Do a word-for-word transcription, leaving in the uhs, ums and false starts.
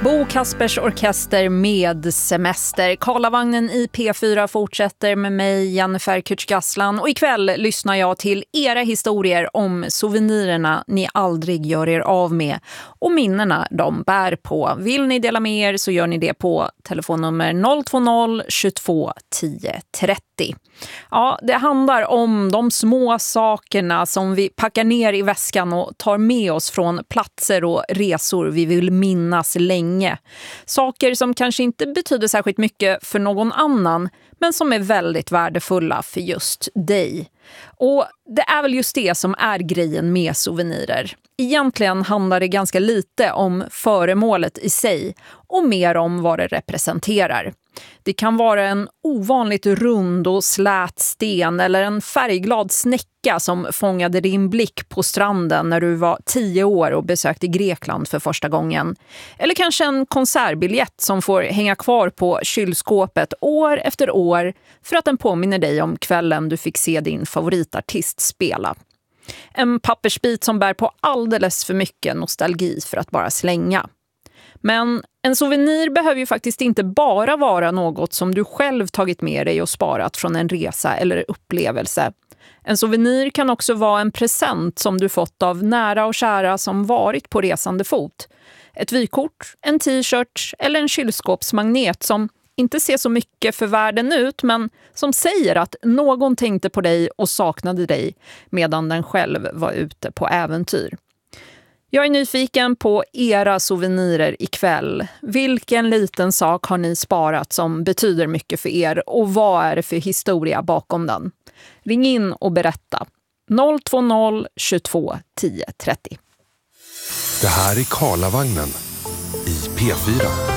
Bo Kaspers Orkester med Semester. Karlavagnen i P fyra fortsätter med mig, Jennifer Kutschgasslan. Och ikväll lyssnar jag till era historier om souvenirerna ni aldrig gör er av med och minnena de bär på. Vill ni dela med er så gör ni det på telefonnummer noll två noll tjugotvå tio trettio. Ja, det handlar om de små sakerna som vi packar ner i väskan och tar med oss från platser och resor vi vill minnas länge. Saker som kanske inte betyder särskilt mycket för någon annan, men som är väldigt värdefulla för just dig. Och det är väl just det som är grejen med souvenirer. Egentligen handlar det ganska lite om föremålet i sig och mer om vad det representerar. Det kan vara en ovanligt rund och slät sten eller en färgglad snäcka som fångade din blick på stranden när du var tio år och besökte Grekland för första gången. Eller kanske en konsertbiljett som får hänga kvar på kylskåpet år efter år för att den påminner dig om kvällen du fick se din favoritartist spela. En pappersbit som bär på alldeles för mycket nostalgi för att bara slänga. Men en souvenir behöver ju faktiskt inte bara vara något som du själv tagit med dig och sparat från en resa eller upplevelse. En souvenir kan också vara en present som du fått av nära och kära som varit på resande fot. Ett vykort, en t-shirt eller en kylskåpsmagnet som inte ser så mycket för världen ut men som säger att någon tänkte på dig och saknade dig medan den själv var ute på äventyr. Jag är nyfiken på era souvenirer ikväll. Vilken liten sak har ni sparat som betyder mycket för er och vad är det för historia bakom den? Ring in och berätta. noll två noll tjugotvå tio trettio. Det här är Karlavagnen i P fyra.